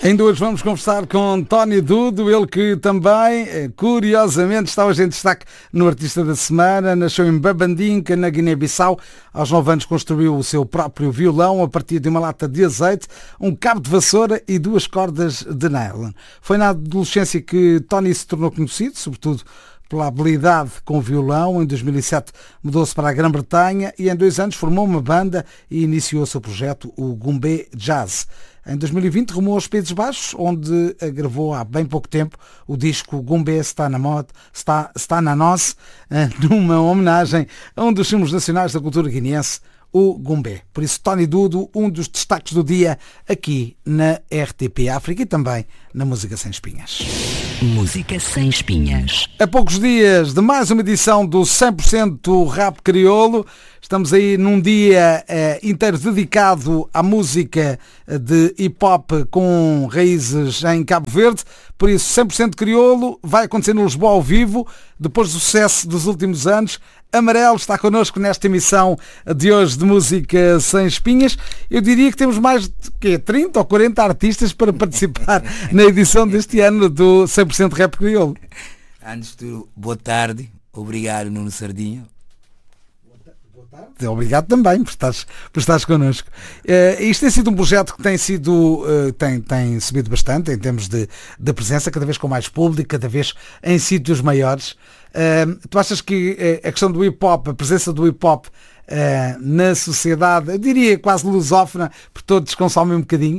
Ainda hoje vamos conversar com Tony Dudo, ele que também, curiosamente, está hoje em destaque no Artista da Semana. Nasceu em Babandinca, na Guiné-Bissau. Aos 9 anos construiu o seu próprio violão a partir de uma lata de azeite, um cabo de vassoura e 2 cordas de nylon. Foi na adolescência que Tony se tornou conhecido, sobretudo pela habilidade com o violão. Em 2007 mudou-se para a Grã-Bretanha e em 2 anos formou uma banda e iniciou o seu projeto, o Gumbé Jazz. Em 2020 rumou aos Países Baixos, onde gravou há bem pouco tempo o disco Gumbé Está na Moda, está na Nossa, numa homenagem a um dos símbolos nacionais da cultura guineense, o Gumbé. Por isso, Tony Dudo, um dos destaques do dia aqui na RTP África e também na Música Sem Espinhas. Música Sem Espinhas. A poucos dias de mais uma edição do 100% Rap Crioulo, estamos aí num dia inteiro dedicado à música de hip-hop com raízes em Cabo Verde. Por isso, 100% Crioulo vai acontecer no Lisboa ao vivo, depois do sucesso dos últimos anos. Amarelo está connosco nesta emissão de hoje de Música Sem Espinhas. Eu diria que temos mais de 30 ou 40 artistas para participar na edição deste ano do 100% Rap Crioulo. Antes de tudo, boa tarde. Obrigado, Nuno Sardinha. Obrigado também por estares connosco. Isto tem sido um projeto que tem subido bastante em termos de presença, cada vez com mais público, cada vez em sítios maiores. Tu achas que a questão do hip-hop, a presença do hip-hop na sociedade, eu diria quase lusófona, porque todos consomem um bocadinho,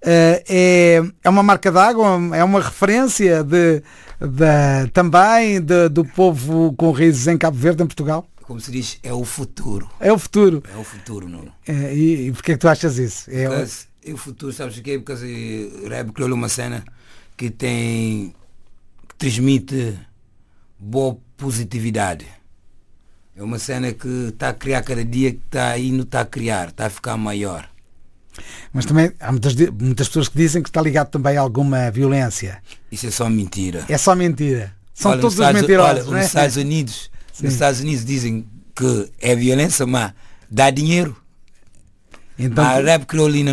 é uma marca d'água, é uma referência também do povo com raízes em Cabo Verde, em Portugal? Como se diz, é o futuro. É o futuro. É o futuro, não? E porquê é que tu achas isso? É o futuro, sabes o quê? Porque o Rap Crioulo é uma cena que transmite boa positividade. É uma cena que está a criar cada dia, que está a criar, está a ficar maior. Mas também há muitas pessoas que dizem que está ligado também a alguma violência. Isso é só mentira. É só mentira. São todos os mentirosos. Olha, nos Estados Unidos dizem que é violência, mas dá dinheiro. Então, a Rap Criolina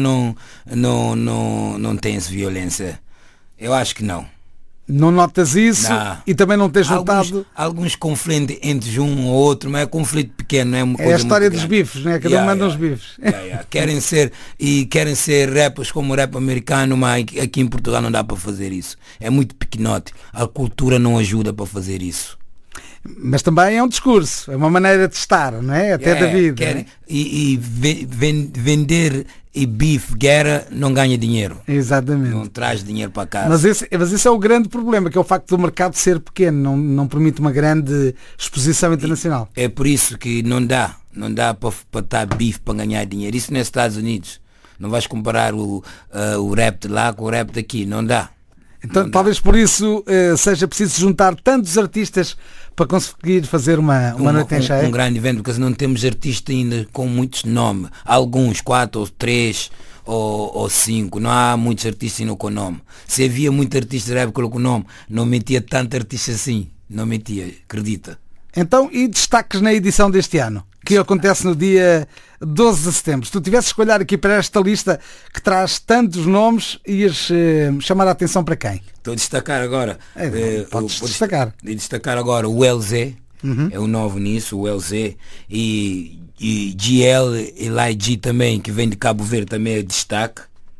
não tem essa violência. Eu acho que não. Não notas isso? Não. E também não tens notado? Alguns conflitos entre um ou outro, mas é conflito pequeno, não é uma coisa. É a história dos bifes, né? Cada um manda uns bifes. Querem ser rappers como o rap americano, mas aqui em Portugal não dá para fazer isso. É muito pequenote. A cultura não ajuda para fazer isso. Mas também é um discurso, é uma maneira de estar, não é? Até da vida. Né? E vender e bife, guerra, não ganha dinheiro. Exatamente. Não traz dinheiro para casa. Mas esse é o grande problema, que é o facto do mercado ser pequeno, não permite uma grande exposição internacional. É por isso que não dá para estar bife para ganhar dinheiro. Isso nos Estados Unidos. Não vais comparar o rap de lá com o rap daqui, não dá. Então talvez por isso seja preciso juntar tantos artistas para conseguir fazer uma noite em cheia. Um grande evento, porque não temos artistas ainda com muitos nomes. Alguns, 4 ou 3 ou 5. Não há muitos artistas ainda com nome. Se havia muitos artistas da época com nome, não metia tanto artista assim. Não metia, acredita. Então, e destaques na edição deste ano, que acontece no dia 12 de setembro. Se tu tivesses que olhar aqui para esta lista que traz tantos nomes, ias chamar a atenção para quem? Estou a destacar agora. Podes destacar. Destacar agora o LZ, é o novo nisso, o LZ, e GL e Lai também, que vem de Cabo Verde, também é destaque.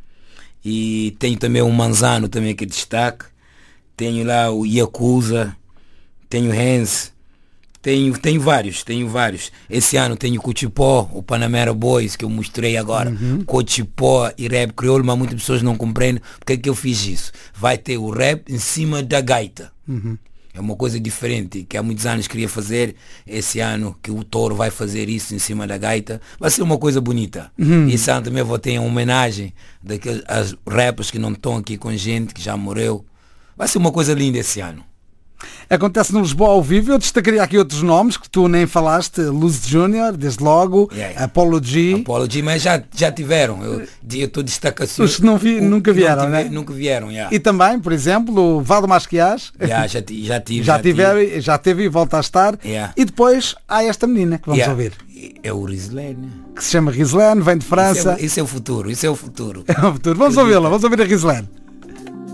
E tenho também o Manzano também que é destaque. Tenho lá o Yakuza, tenho o Hans. Tenho vários. Esse ano tenho o Cochipó, o Panamera Boys, que eu mostrei agora. Cochipó e Rap Crioulo, mas muitas pessoas não compreendem porque é que eu fiz isso. Vai ter o rap em cima da gaita. É uma coisa diferente, que há muitos anos queria fazer. Esse ano que o Toro vai fazer isso em cima da gaita, vai ser uma coisa bonita. Esse ano também vou ter em homenagem daqueles rappers que não estão aqui com gente, que já morreu. Vai ser uma coisa linda esse ano. Acontece no Lisboa ao vivo. Eu destacaria aqui outros nomes que tu nem falaste. Luz Júnior, desde logo. Apollo G, mas já tiveram. Eu estou destacando assim. Os que nunca vieram, né? Nunca vieram, E também, por exemplo, o Valdo Masquias. Já teve e volta a estar. E depois há esta menina que vamos ouvir. É o Rislene. Que se chama Rislene, vem de França. Isso é o futuro. Vamos ouvi-la, vamos ouvir a Rislene.